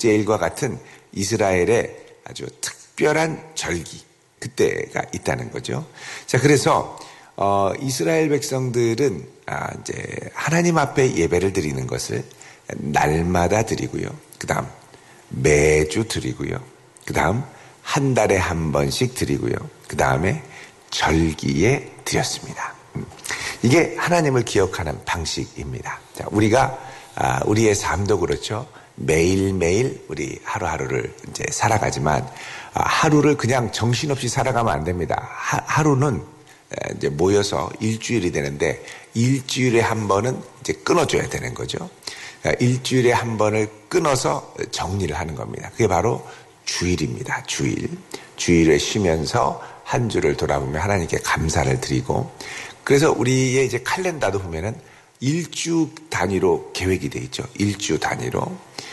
축제일과 같은 이스라엘의 아주 특별한 절기, 그때가 있다는 거죠. 자, 그래서 이스라엘 백성들은 이제 하나님 앞에 예배를 드리는 것을 날마다 드리고요. 그다음 매주 드리고요. 그다음 한 달에 한 번씩 드리고요. 그다음에 절기에 드렸습니다. 이게 하나님을 기억하는 방식입니다. 자, 우리가 우리의 삶도 그렇죠. 매일매일 우리 하루하루를 이제 살아가지만 하루를 그냥 정신없이 살아가면 안 됩니다. 하루는 이제 모여서 일주일이 되는데 일주일에 한 번은 이제 끊어줘야 되는 거죠. 일주일에 한 번을 끊어서 정리를 하는 겁니다. 그게 바로 주일입니다. 주일에 쉬면서 한 주를 돌아보며 하나님께 감사를 드리고, 그래서 우리의 이제 칼렌다도 보면은 일주 단위로 계획이 돼 있죠. 일주 단위로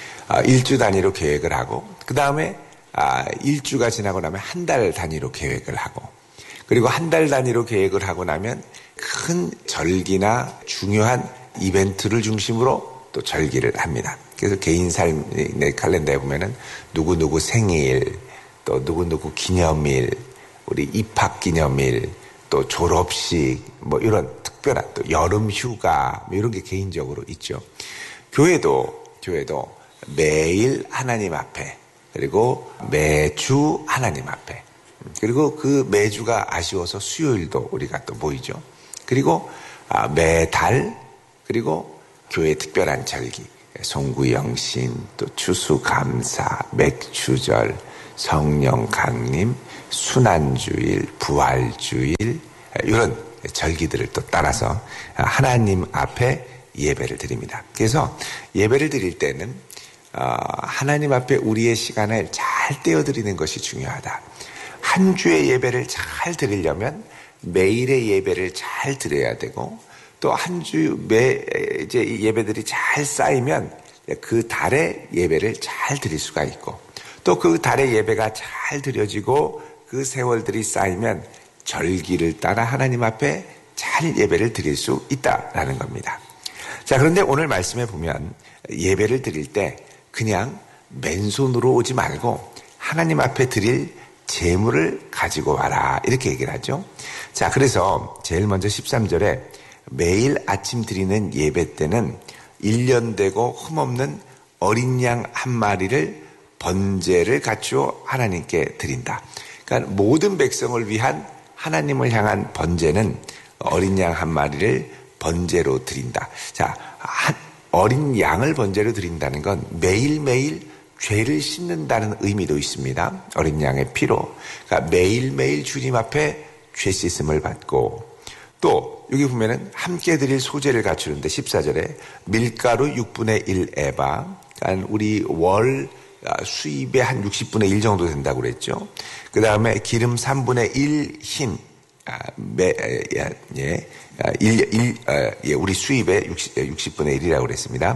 계획을 하고, 그 다음에 일주가 지나고 나면 한 달 단위로 계획을 하고, 그리고 한 달 단위로 계획을 하고 나면 큰 절기나 중요한 이벤트를 중심으로 또 절기를 합니다. 그래서 개인 삶의 칼렌더에 보면은 누구누구 생일, 또 누구누구 기념일, 우리 입학 기념일, 또 졸업식, 뭐 이런 특별한 또 여름 휴가, 뭐 이런 게 개인적으로 있죠. 교회도 매일 하나님 앞에, 그리고 매주 하나님 앞에, 그리고 그 매주가 아쉬워서 수요일도 우리가 또 모이죠. 그리고 매달, 그리고 교회 특별한 절기, 송구영신, 또 추수감사, 맥추절, 성령 강림, 순환주일, 부활주일, 이런 절기들을 또 따라서 하나님 앞에 예배를 드립니다. 그래서 예배를 드릴 때는 하나님 앞에 우리의 시간을 잘 떼어드리는 것이 중요하다. 한 주의 예배를 잘 드리려면 매일의 예배를 잘 드려야 되고, 또 한 주 이제 예배들이 잘 쌓이면 그 달의 예배를 잘 드릴 수가 있고, 또 그 달의 예배가 잘 드려지고 그 세월들이 쌓이면 절기를 따라 하나님 앞에 잘 예배를 드릴 수 있다라는 겁니다. 자, 그런데 오늘 말씀에 보면 예배를 드릴 때 그냥 맨손으로 오지 말고 하나님 앞에 드릴 재물을 가지고 와라, 이렇게 얘기를 하죠. 자, 그래서 제일 먼저 13절에 매일 아침 드리는 예배 때는 1년 되고 흠없는 어린 양 한 마리를 번제를 갖추어 하나님께 드린다. 그러니까 모든 백성을 위한 하나님을 향한 번제는 어린 양 한 마리를 번제로 드린다. 자, 어린 양을 번제로 드린다는 건 매일매일 죄를 씻는다는 의미도 있습니다. 어린 양의 피로. 그러니까 매일매일 주님 앞에 죄 씻음을 받고, 또 여기 보면은 함께 드릴 소제를 갖추는데 14절에 밀가루 6분의 1 에바, 그러니까 우리 월 수입의 한 60분의 1 정도 된다고 그랬죠. 그 다음에 기름 3분의 1 흰, 우리 수입의 60분의 1이라고 그랬습니다.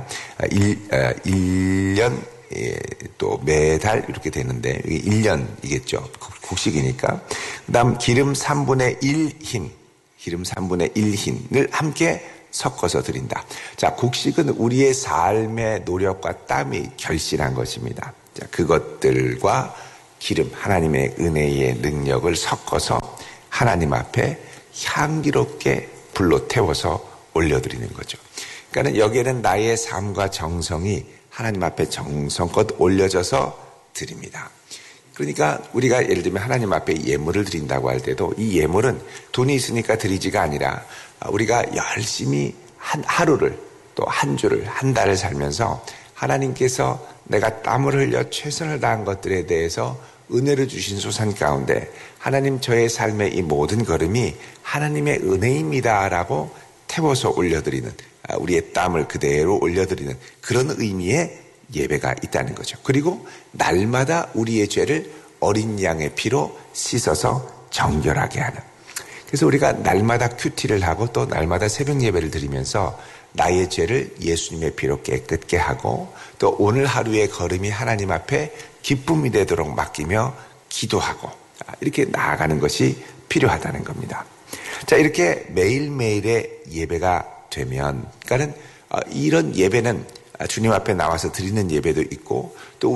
1년, 또 매달 이렇게 되는데, 이게 1년이겠죠. 곡식이니까. 그 다음 기름 3분의 1 흰, 기름 3분의 1 흰을 함께 섞어서 드린다. 자, 곡식은 우리의 삶의 노력과 땀이 결실한 것입니다. 자, 그것들과 기름, 하나님의 은혜의 능력을 섞어서 하나님 앞에 향기롭게 불로 태워서 올려드리는 거죠. 그러니까 여기에는 나의 삶과 정성이 하나님 앞에 정성껏 올려져서 드립니다. 그러니까 우리가 예를 들면 하나님 앞에 예물을 드린다고 할 때도 이 예물은 돈이 있으니까 드리지가 아니라 우리가 열심히 하루를, 또 한 주를, 한 달을 살면서 하나님께서 내가 땀을 흘려 최선을 다한 것들에 대해서 은혜를 주신 소산 가운데 하나님, 저의 삶의 이 모든 걸음이 하나님의 은혜입니다라고 태워서 올려드리는, 우리의 땀을 그대로 올려드리는 그런 의미의 예배가 있다는 거죠. 그리고 날마다 우리의 죄를 어린 양의 피로 씻어서 정결하게 하는. 그래서 우리가 날마다 큐티를 하고 또 날마다 새벽 예배를 드리면서 나의 죄를 예수님의 피로 깨끗게 하고, 또 오늘 하루의 걸음이 하나님 앞에 기쁨이 되도록 맡기며 기도하고, 이렇게 나아가는 것이 필요하다는 겁니다. 자, 이렇게 매일매일의 예배가 되면, 그러니까는 이런 예배는 주님 앞에 나와서 드리는 예배도 있고, 또